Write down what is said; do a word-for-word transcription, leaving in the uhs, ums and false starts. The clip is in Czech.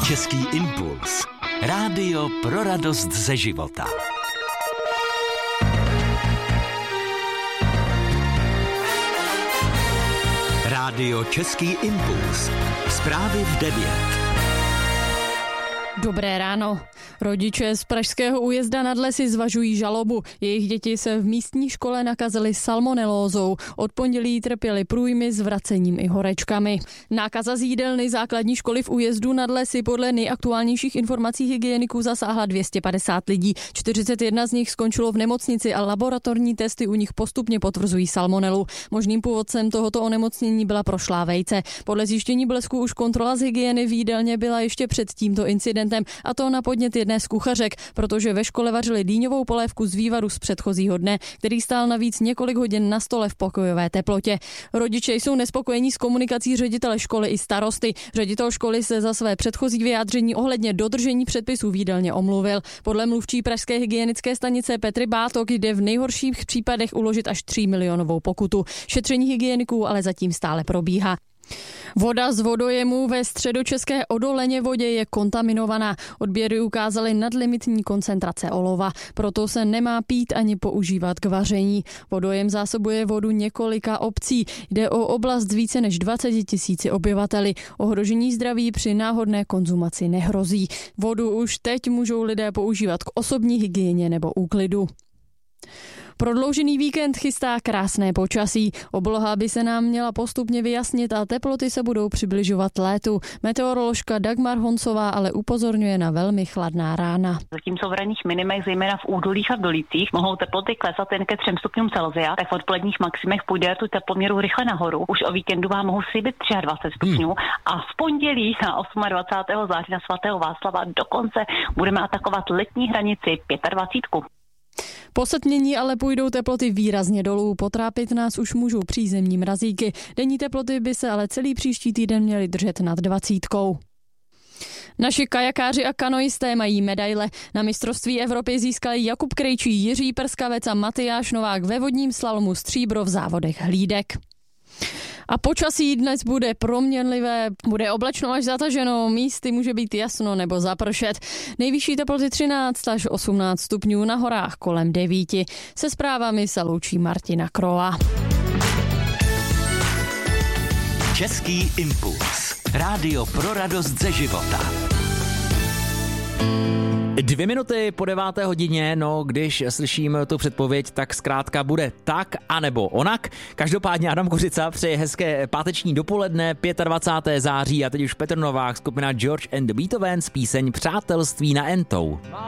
Český impuls. Rádio pro radost ze života. Rádio Český impuls. Zprávy v devět. Dobré ráno. Rodiče z pražského Újezda nad Lesy zvažují žalobu. Jejich děti se v místní škole nakazily salmonelózou. Od pondělí trpěli průjmy s vracením i horečkami. Nákaza z jídelny základní školy v Újezdu nad Lesy podle nejaktuálnějších informací hygieniků zasáhla dvě stě padesát lidí. čtyřicet jedna z nich skončilo v nemocnici a laboratorní testy u nich postupně potvrzují salmonelu. Možným původcem tohoto onemocnění byla prošlá vejce. Podle zjištění Blesku už kontrola z hygieny v jídelně byla ještě před tímto incidentem, a to na podnět jedné z kuchařek, protože ve škole vařili dýňovou polévku z vývaru z předchozího dne, který stál navíc několik hodin na stole v pokojové teplotě. Rodiče jsou nespokojení s komunikací ředitele školy i starosty. Ředitel školy se za své předchozí vyjádření ohledně dodržení předpisů v jídelně omluvil. Podle mluvčí pražské hygienické stanice Petry Bátok jde v nejhorších případech uložit až tří milionovou pokutu. Šetření hygieniků ale zatím stále probíhá. Voda z vodojemu ve středočeské Odoleně vodě je kontaminovaná. Odběry ukázaly nadlimitní koncentrace olova, proto se nemá pít ani používat k vaření. Vodojem zásobuje vodu několika obcí. Jde o oblast s více než dvacet tisíci obyvateli. Ohrožení zdraví při náhodné konzumaci nehrozí. Vodu už teď můžou lidé používat k osobní hygieně nebo úklidu. Prodloužený víkend chystá krásné počasí. Obloha by se nám měla postupně vyjasnit a teploty se budou přibližovat létu. Meteoroložka Dagmar Honcová ale upozorňuje na velmi chladná rána. Zatímco v ranních minimech, zejména v údolích a v dolících, mohou teploty klesat jen ke třem stupňům Celsia, tak v odpoledních maximech půjde tu teploměru rychle nahoru. Už o víkendu vám mohou slíbit dvacet tři stupňů hmm. a v pondělí na dvacátého osmého září na svatého Václava dokonce budeme atakovat letní hranici dvacet pět. Po setmění ale půjdou teploty výrazně dolů. Potrápit nás už můžou přízemní mrazíky. Denní teploty by se ale celý příští týden měly držet nad dvacítkou. Naši kajakáři a kanoisté mají medaile. Na mistrovství Evropy získali Jakub Krejčí, Jiří Prskavec a Matyáš Novák ve vodním slalomu stříbro v závodech hlídek. A počasí dnes bude proměnlivé, bude oblačno až zataženo, místy může být jasno nebo zapršet. Nejvyšší teploty třináct až osmnáct stupňů, na horách kolem devíti. Se zprávami se loučí Martina Kroa. Český impuls. Rádio pro radost ze života. Dvě minuty po deváté hodině, no když slyším tu předpověď, tak zkrátka bude tak anebo onak. Každopádně Adam Kořica přeje hezké páteční dopoledne, dvacátého pátého září a teď už Petr Novák, skupina George and the Beethovens, píseň Přátelství na Entou.